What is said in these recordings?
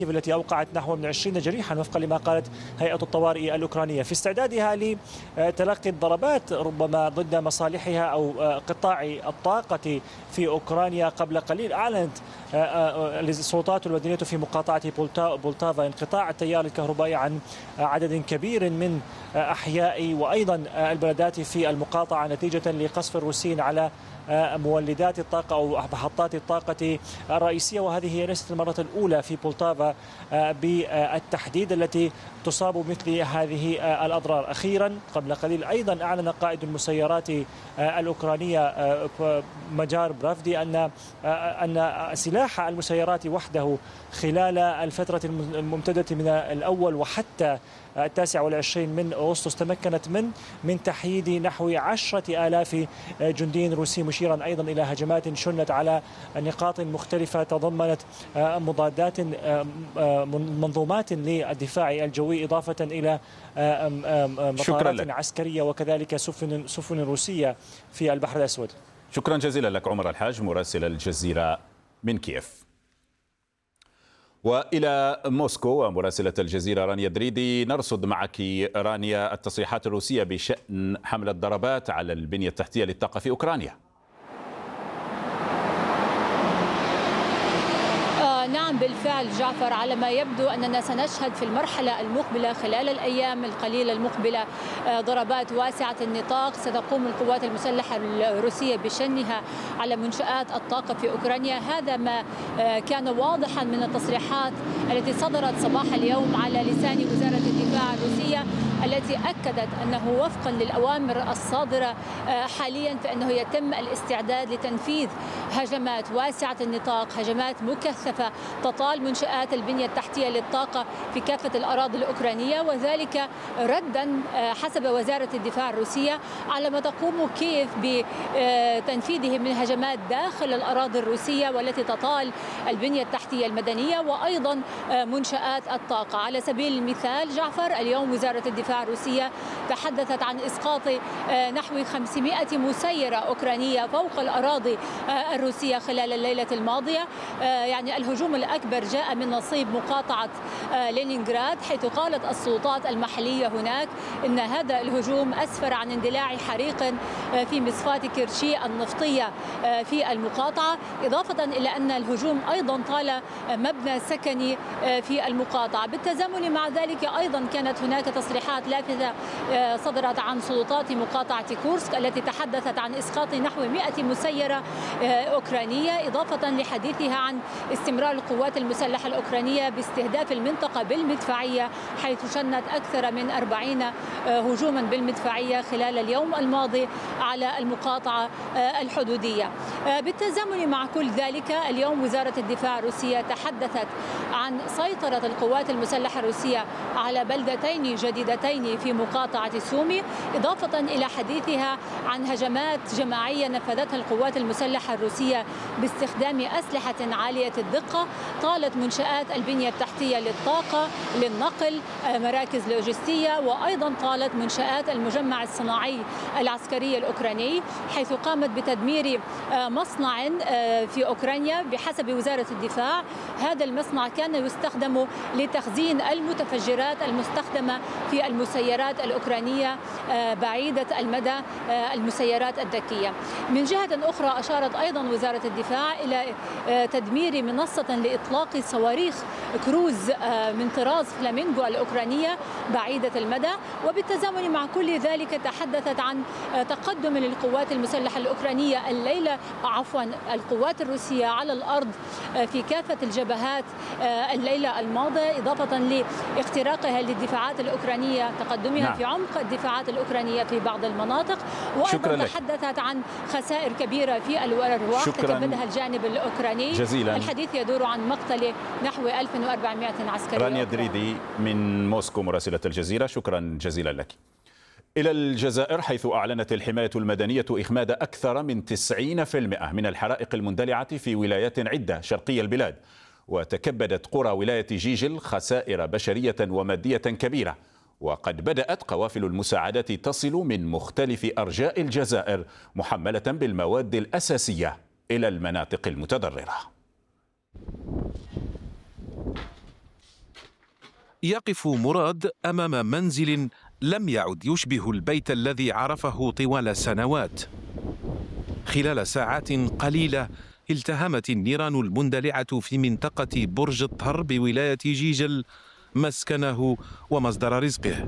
التي أوقعت نحو من 20 جريحا وفقا لما قالت هيئة الطوارئ الأوكرانية في استعدادها لتلقي الضربات ربما ضد مصالحها أو قطاع الطاقة في أوكرانيا. قبل قليل أعلنت السلطات المدنية في مقاطعة بولتافا انقطاع التيار الكهربائي عن عدد كبير من أحياء وأيضا البلدات في المقاطعة نتيجة لقصف الروسيين على مولدات الطاقة أو محطات الطاقة الرئيسية. وهذه هي ليست المرة الأولى في بولتافا بالتحديد التي تصاب بمثل هذه الأضرار. أخيرا قبل قليل أيضا أعلن قائد المسيرات الأوكرانية مجار برافدي أن سلاح المسيرات وحده خلال الفترة الممتدة من الأول وحتى 29 من أغسطس تمكنت من تحييد نحو 10,000 جندي روسي، مشيرا أيضا إلى هجمات شنت على نقاط مختلفة تضمنت مضادات منظومات للدفاع الجوي إضافة إلى مطارات عسكرية وكذلك سفن روسية في البحر الأسود. شكرا جزيلا لك عمر الحاج مراسل الجزيرة من كييف. وإلى موسكو ومراسلة الجزيرة رانيا دريدي، نرصد معك رانيا التصريحات الروسية بشأن حمل الضربات على البنية التحتية للطاقة في أوكرانيا. نعم بالفعل جعفر، على ما يبدو أننا سنشهد في المرحلة المقبلة خلال الأيام القليلة المقبلة ضربات واسعة النطاق ستقوم القوات المسلحة الروسية بشنها على منشآت الطاقة في أوكرانيا. هذا ما كان واضحا من التصريحات التي صدرت صباح اليوم على لسان وزارة الدفاع الروسية، التي أكدت أنه وفقا للأوامر الصادرة حاليا فإنه يتم الاستعداد لتنفيذ هجمات واسعة النطاق، هجمات مكثفة تطال منشآت البنية التحتية للطاقة في كافة الأراضي الأوكرانية، وذلك ردا حسب وزارة الدفاع الروسية على ما تقوم كييف بتنفيذه من هجمات داخل الأراضي الروسية والتي تطال البنية التحتية المدنية وأيضا منشآت الطاقة. على سبيل المثال جعفر، اليوم وزارة الدفاع الروسية تحدثت عن إسقاط نحو 500 مسيرة أوكرانية فوق الأراضي الروسية خلال الليلة الماضية. يعني الهجوم الأكبر جاء من نصيب مقاطعة لينينغراد، حيث قالت السلطات المحلية هناك إن هذا الهجوم أسفر عن اندلاع حريق في مصفاة كرشي النفطية في المقاطعة، إضافة إلى أن الهجوم أيضا طال مبنى سكني في المقاطعة. بالتزامن مع ذلك أيضا كانت هناك تصريحات لافتة صدرت عن سلطات مقاطعة كورسك التي تحدثت عن إسقاط نحو 100 مسيرة أوكرانية، إضافة لحديثها عن استمرار القوات المسلحة الأوكرانية باستهداف المنطقة بالمدفعية، حيث شنت أكثر من 40 هجوما بالمدفعية خلال اليوم الماضي على المقاطعة الحدودية. بالتزامن مع كل ذلك اليوم وزارة الدفاع الروسية تحدثت عن سيطرة القوات المسلحة الروسية على بلدتين جديدتين في مقاطعة سومي، إضافة إلى حديثها عن هجمات جماعية نفذتها القوات المسلحة الروسية باستخدام أسلحة عالية الدقة طالت منشآت البنية التحتية للطاقة للنقل، مراكز لوجستية، وأيضا طالت منشآت المجمع الصناعي العسكري الأوكراني، حيث قامت بتدمير مصنع في أوكرانيا. بحسب وزارة الدفاع هذا المصنع كان يستخدم لتخزين المتفجرات المستخدمة في المسيرات الأوكرانية بعيدة المدى، المسيرات الذكية. من جهة أخرى أشارت أيضا وزارة الدفاع إلى تدمير منصة لإطلاق صواريخ كروز من طراز فلامينغو الأوكرانية بعيدة المدى. وبالتزامن مع كل ذلك تحدثت عن تقدم للقوات المسلحة الأوكرانية الليلة القوات الروسية على الأرض في كافة الجبهات الليلة الماضية، إضافة لاختراقها للدفاعات الأوكرانية، تقدمها في عمق الدفاعات الأوكرانية في بعض المناطق، وأيضا تحدثت عن خسائر كبيرة في الأرواح تكبدها الجانب الأوكراني جزيلا. الحديث يدور عن مقتل نحو 1400 عسكري. رانيا دريدي من موسكو مراسلة الجزيرة، شكرا جزيلا لك. إلى الجزائر، حيث أعلنت الحماية المدنية إخماد أكثر من 90% من الحرائق المندلعة في ولايات عدة شرقي البلاد، وتكبدت قرى ولاية جيجل خسائر بشرية ومادية كبيرة. وقد بدأت قوافل المساعدات تصل من مختلف أرجاء الجزائر محملة بالمواد الأساسية إلى المناطق المتضررة. يقف مراد أمام منزل لم يعد يشبه البيت الذي عرفه طوال سنوات. خلال ساعات قليلة التهمت النيران المندلعة في منطقة برج الطهر بولاية جيجل مسكنه ومصدر رزقه،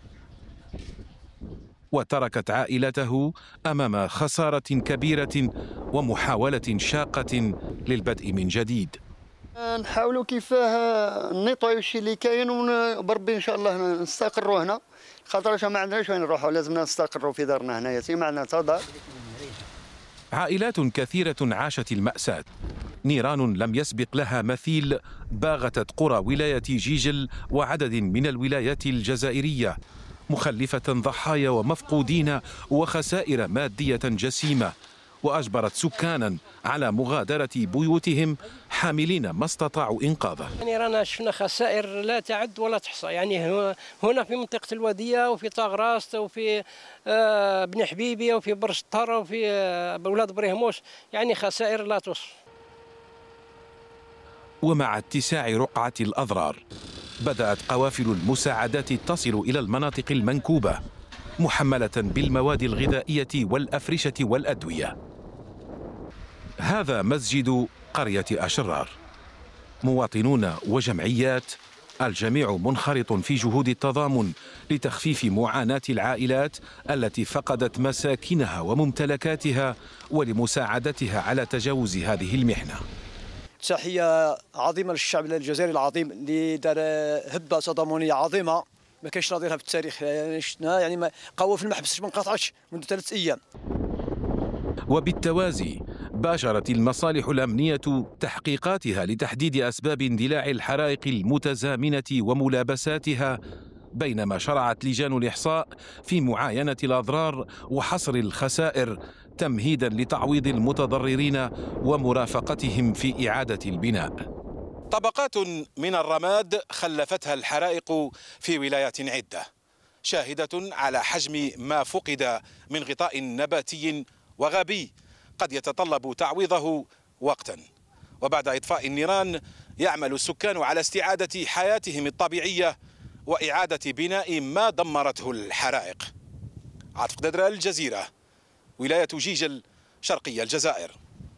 وتركت عائلته أمام خسارة كبيرة ومحاولة شاقة للبدء من جديد. نحاولوا كيفاه نطيو الشيء اللي كاين وبربي ان شاء الله نستقروا هنا، خاطر ما عندناش وين نروحوا، لازمنا نستقروا في دارنا هنايا، ما عندنا تا دار. عائلات كثيرة عاشت المأساة، نيران لم يسبق لها مثيل باغتت قرى ولاية جيجل وعدد من الولايات الجزائرية، مخلفة ضحايا ومفقودين وخسائر مادية جسيمة، وأجبرت سكانا على مغادرة بيوتهم حاملين ما استطاعوا إنقاذه. يعني رانا شفنا خسائر لا تعد ولا تحصى، يعني هنا في منطقة الودية وفي طاغراس وفي بن حبيبي وفي برج الطهر وفي بولاد بريهموس، يعني خسائر لا توصف. ومع اتساع رقعة الأضرار بدأت قوافل المساعدات تصل إلى المناطق المنكوبة محملة بالمواد الغذائية والأفرشة والأدوية. هذا مسجد قرية أشرار، مواطنون وجمعيات، الجميع منخرط في جهود التضامن لتخفيف معاناة العائلات التي فقدت مساكنها وممتلكاتها ولمساعدتها على تجاوز هذه المحنة. تحية عظيمة للشعب الجزائري العظيم اللي دار هبة تضامنية عظيمة ما كاينش نظيرها في التاريخ، يعني شفنا يعني قوافل ما حبستش ما انقطعتش منذ 3 أيام. وبالتوازي باشرت المصالح الأمنية تحقيقاتها لتحديد أسباب اندلاع الحرائق المتزامنة وملابساتها، بينما شرعت لجان الإحصاء في معاينة الأضرار وحصر الخسائر تمهيدا لتعويض المتضررين ومرافقتهم في إعادة البناء. طبقات من الرماد خلفتها الحرائق في ولايات عدة، شاهدة على حجم ما فقد من غطاء نباتي وغابي قد يتطلب تعويضه وقتا. وبعد إطفاء النيران يعمل السكان على استعادة حياتهم الطبيعية وإعادة بناء ما دمرته الحرائق. عاطف قدادرة، الجزيرة، ولاية جيجل، شرقي الجزائر.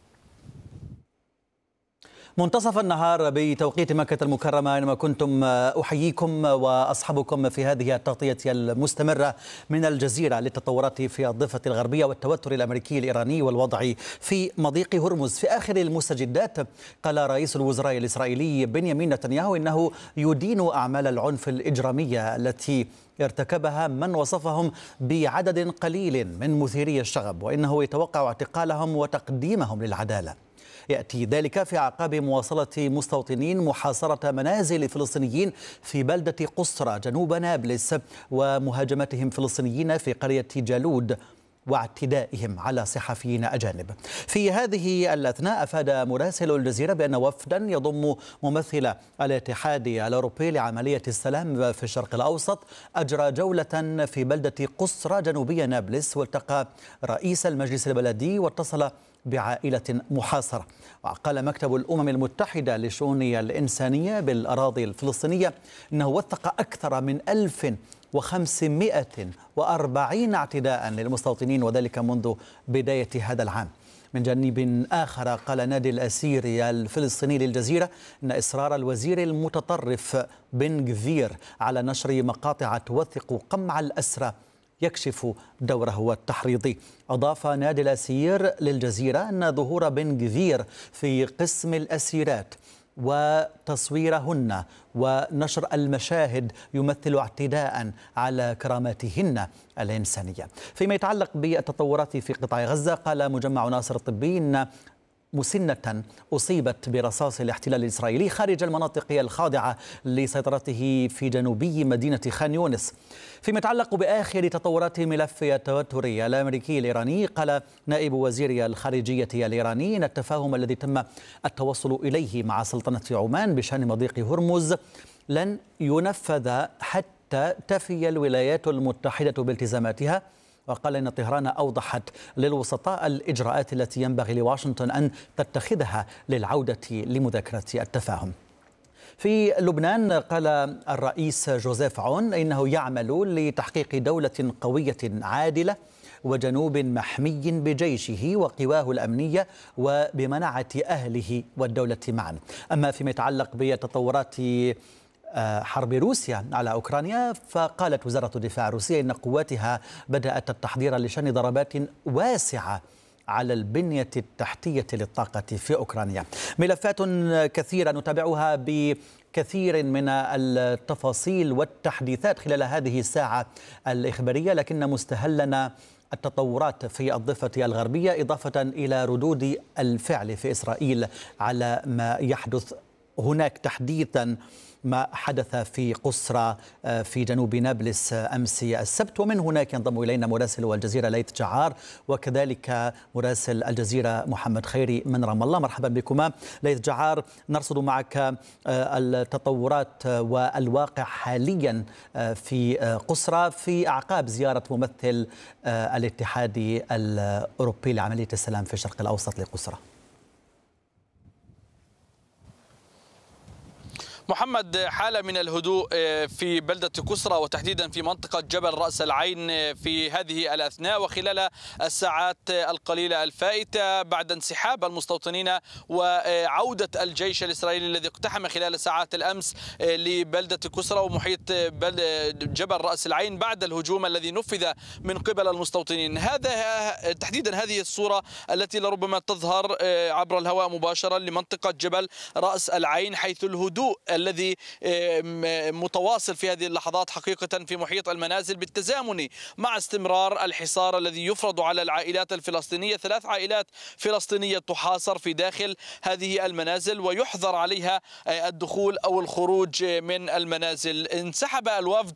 منتصف النهار بتوقيت مكة المكرمة، أينما كنتم أحييكم وأصحابكم في هذه التغطية المستمرة من الجزيرة للتطورات في الضفة الغربية والتوتر الأمريكي الإيراني والوضع في مضيق هرمز. في آخر المستجدات قال رئيس الوزراء الإسرائيلي بنيامين نتنياهو إنه يدين أعمال العنف الإجرامية التي ارتكبها من وصفهم بعدد قليل من مثيري الشغب، وإنه يتوقع اعتقالهم وتقديمهم للعدالة. يأتي ذلك في أعقاب مواصلة مستوطنين محاصرة منازل فلسطينيين في بلدة قسرة جنوب نابلس ومهاجمتهم فلسطينيين في قرية جالود واعتدائهم على صحفيين أجانب. في هذه الأثناء أفاد مراسل الجزيرة بأن وفدا يضم ممثل الاتحاد الأوروبي لعملية السلام في الشرق الأوسط أجرى جولة في بلدة قسرة جنوبية نابلس، والتقى رئيس المجلس البلدي واتصل بعائلة محاصرة. وقال مكتب الأمم المتحدة للشؤون الإنسانية بالأراضي الفلسطينية أنه وثق أكثر من 1540 اعتداء للمستوطنين، وذلك منذ بداية هذا العام. من جانب آخر قال نادي الأسير الفلسطيني للجزيرة أن إصرار الوزير المتطرف بن غفير على نشر مقاطع توثق قمع الأسرى يكشف دوره التحريضي. أضاف نادي الأسير للجزيرة أن ظهور بن غفير في قسم الأسيرات وتصويرهن ونشر المشاهد يمثل اعتداء على كراماتهن الإنسانية. فيما يتعلق بالتطورات في قطاع غزة، قال مجمع ناصر الطبي أن مسنة أصيبت برصاص الاحتلال الإسرائيلي خارج المناطق الخاضعة لسيطرته في جنوبي مدينة خان يونس. فيما يتعلق بآخر تطورات ملف التوتر الأمريكي الإيراني، قال نائب وزير الخارجية الإيراني أن التفاهم الذي تم التوصل إليه مع سلطنة عمان بشأن مضيق هرمز لن ينفذ حتى تفي الولايات المتحدة بالتزاماتها. وقال إن طهران أوضحت للوسطاء الإجراءات التي ينبغي لواشنطن أن تتخذها للعودة لمذاكرة التفاهم. في لبنان قال الرئيس جوزيف عون إنه يعمل لتحقيق دولة قوية عادلة وجنوب محمي بجيشه وقواه الأمنية وبمنعة أهله والدولة معا. أما فيما يتعلق بتطورات حرب روسيا على أوكرانيا، فقالت وزارة الدفاع الروسية إن قواتها بدأت التحضير لشن ضربات واسعة على البنية التحتية للطاقة في أوكرانيا. ملفات كثيرة نتابعها بكثير من التفاصيل والتحديثات خلال هذه الساعة الإخبارية، لكن مستهلنا التطورات في الضفة الغربية إضافة إلى ردود الفعل في إسرائيل على ما يحدث هناك، تحديثا ما حدث في قسرى في جنوب نابلس أمس السبت. ومن هناك ينضم إلينا مراسل الجزيرة ليث جعار وكذلك مراسل الجزيرة محمد خيري من رام الله. مرحبا بكما. ليث جعار، نرصد معك التطورات والواقع حاليا في قسرى في أعقاب زيارة ممثل الاتحاد الأوروبي لعملية السلام في الشرق الأوسط لقسرى. محمد، حالة من الهدوء في بلدة قسرى وتحديدا في منطقة جبل رأس العين في هذه الأثناء وخلال الساعات القليلة الفائتة بعد انسحاب المستوطنين وعودة الجيش الإسرائيلي الذي اقتحم خلال ساعات الأمس لبلدة قسرى ومحيط جبل رأس العين بعد الهجوم الذي نفذ من قبل المستوطنين. هذا تحديدا هذه الصورة التي لربما تظهر عبر الهواء مباشرة لمنطقة جبل رأس العين، حيث الهدوء الذي متواصل في هذه اللحظات حقيقة في محيط المنازل بالتزامن مع استمرار الحصار الذي يفرض على العائلات الفلسطينية. 3 عائلات فلسطينية تحاصر في داخل هذه المنازل ويحظر عليها الدخول أو الخروج من المنازل. انسحب الوفد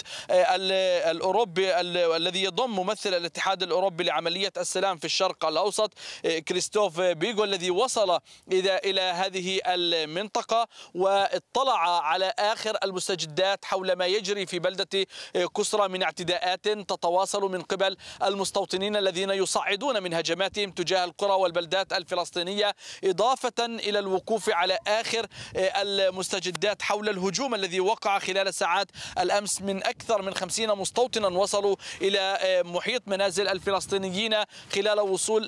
الأوروبي الذي يضم ممثل الاتحاد الأوروبي لعملية السلام في الشرق الأوسط كريستوف بيغو الذي وصل إلى هذه المنطقة واطلع على آخر المستجدات حول ما يجري في بلدة قسرى من اعتداءات تتواصل من قبل المستوطنين الذين يصعدون من هجماتهم تجاه القرى والبلدات الفلسطينية، إضافة إلى الوقوف على آخر المستجدات حول الهجوم الذي وقع خلال ساعات الأمس من أكثر من 50 مستوطنا وصلوا إلى محيط منازل الفلسطينيين خلال وصول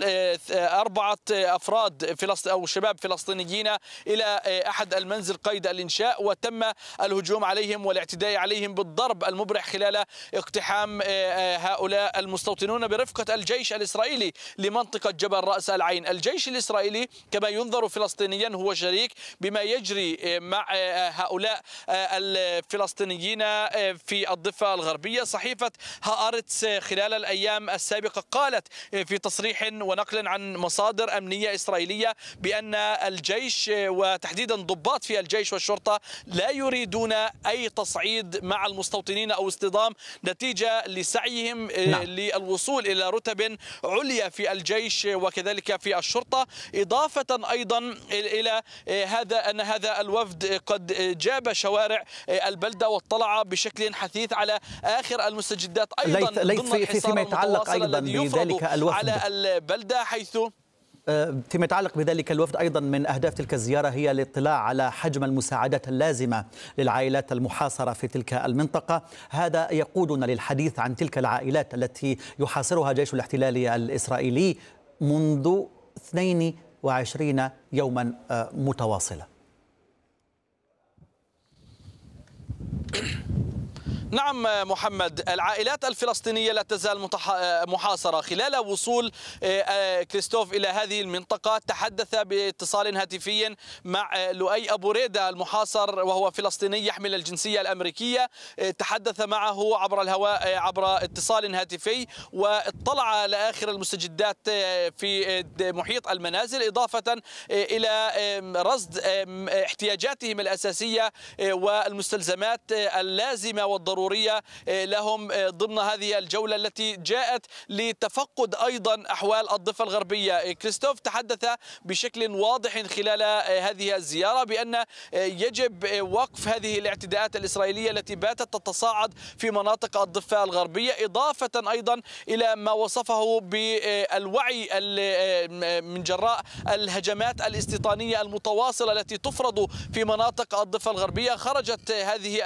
4 أفراد أو شباب فلسطينيين إلى أحد المنزل قيد الإنشاء، وتم الهجوم عليهم والاعتداء عليهم بالضرب المبرح خلال اقتحام هؤلاء المستوطنون برفقة الجيش الإسرائيلي لمنطقة جبل رأس العين. الجيش الإسرائيلي كما ينظر فلسطينيا هو شريك بما يجري مع هؤلاء الفلسطينيين في الضفة الغربية. صحيفة هآرتس خلال الأيام السابقة قالت في تصريح ونقلا عن مصادر أمنية إسرائيلية بأن الجيش وتحديدا ضباط في الجيش والشرطة لا يريدون أي تصعيد مع المستوطنين أو اصطدام نتيجة لسعيهم للوصول إلى رتب عليا في الجيش وكذلك في الشرطة، إضافة أيضا إلى هذا الوفد قد جاب شوارع البلدة واطلع بشكل حثيث على آخر المستجدات أيضا ضمن الحصار المتواصل الذي يفرض على البلدة، حيث فيما يتعلق بذلك الوفد أيضا من أهداف تلك الزيارة هي الاطلاع على حجم المساعدات اللازمة للعائلات المحاصرة في تلك المنطقة. هذا يقودنا للحديث عن تلك العائلات التي يحاصرها جيش الاحتلال الإسرائيلي منذ 22 يوما متواصلة. نعم محمد، العائلات الفلسطينية لا تزال محاصرة. خلال وصول كريستوف إلى هذه المنطقة تحدث باتصال هاتفي مع لؤي أبو ريدة المحاصر وهو فلسطيني يحمل الجنسية الأمريكية، تحدث معه عبر الهواء عبر اتصال هاتفي واطلع على آخر المستجدات في محيط المنازل، إضافة إلى رصد احتياجاتهم الأساسية والمستلزمات اللازمة والضرورية ضرورية لهم ضمن هذه الجولة التي جاءت لتفقد أيضا أحوال الضفة الغربية. كريستوف تحدث بشكل واضح خلال هذه الزيارة بأن يجب وقف هذه الاعتداءات الإسرائيلية التي باتت تتصاعد في مناطق الضفة الغربية، إضافة أيضا إلى ما وصفه بالوعي من جراء الهجمات الاستيطانية المتواصلة التي تفرض في مناطق الضفة الغربية. خرجت هذه